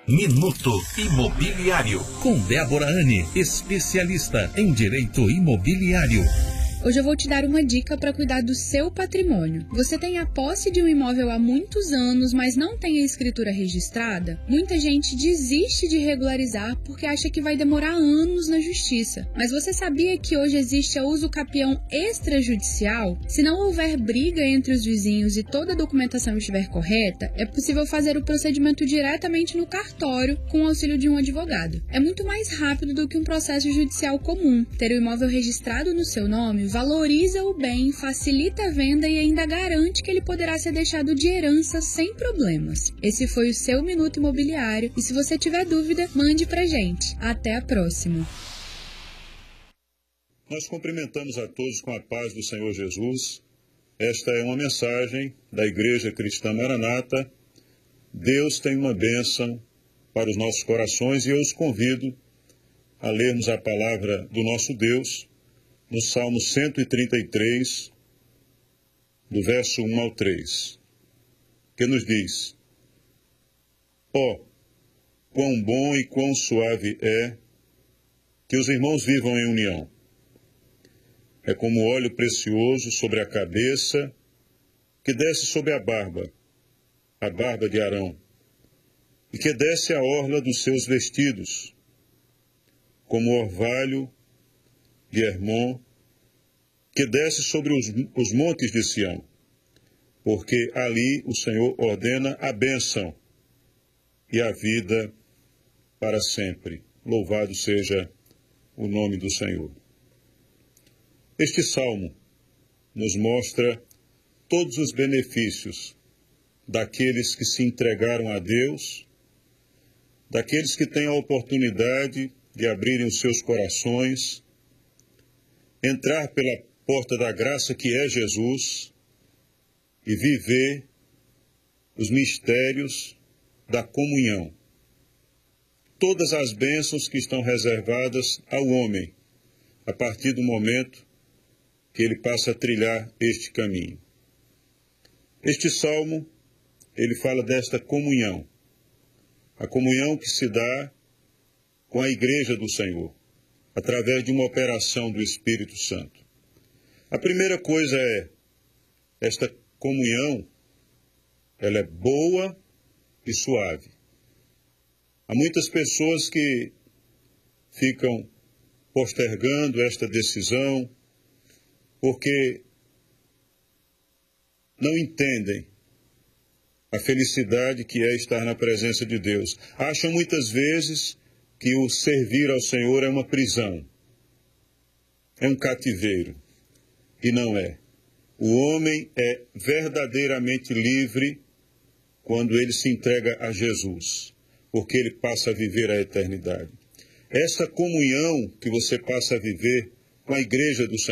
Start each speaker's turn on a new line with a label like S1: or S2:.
S1: Minuto Imobiliário. Com Débora Anne, especialista em direito imobiliário.
S2: Hoje eu vou te dar uma dica para cuidar do seu patrimônio. Você tem a posse de um imóvel há muitos anos, mas não tem a escritura registrada? Muita gente desiste de regularizar porque acha que vai demorar anos na justiça. Mas você sabia que hoje existe a usucapião extrajudicial? Se não houver briga entre os vizinhos e toda a documentação estiver correta, é possível fazer o procedimento diretamente no cartório com o auxílio de um advogado. É muito mais rápido do que um processo judicial comum. Ter o imóvel registrado no seu nome valoriza o bem, facilita a venda e ainda garante que ele poderá ser deixado de herança sem problemas. Esse foi o seu Minuto Imobiliário e se você tiver dúvida, mande pra gente. Até a próxima.
S3: Nós cumprimentamos a todos com a paz do Senhor Jesus. Esta é uma mensagem da Igreja Cristã Maranata. Deus tem uma bênção para os nossos corações e eu os convido a lermos a palavra do nosso Deus no Salmo 133, do verso 1 ao 3, que nos diz: Ó, quão bom e quão suave é que os irmãos vivam em união. É como óleo precioso sobre a cabeça, que desce sobre a barba de Arão, e que desce a orla dos seus vestidos, como orvalho de Hermon, que desce sobre os montes de Sião, porque ali o Senhor ordena a bênção e a vida para sempre. Louvado seja o nome do Senhor. Este salmo nos mostra todos os benefícios daqueles que se entregaram a Deus, daqueles que têm a oportunidade de abrirem os seus corações, entrar pela porta da graça que é Jesus e viver os mistérios da comunhão. Todas as bênçãos que estão reservadas ao homem a partir do momento que ele passa a trilhar este caminho. Este salmo, ele fala desta comunhão, a comunhão que se dá com a igreja do Senhor, através de uma operação do Espírito Santo. A primeira coisa é, esta comunhão, ela é boa e suave. Há muitas pessoas que ficam postergando esta decisão porque não entendem a felicidade que é estar na presença de Deus. Acham muitas vezes que o servir ao Senhor é uma prisão, é um cativeiro, e não é. O homem é verdadeiramente livre quando ele se entrega a Jesus, porque ele passa a viver a eternidade. Essa comunhão que você passa a viver com a igreja do Senhor,